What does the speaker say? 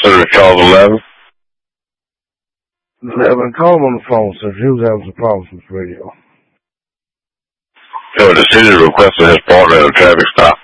Service call 11. 11, call him on the phone, sir. He was having some problems with his radio. The city requested his partner at a traffic stop.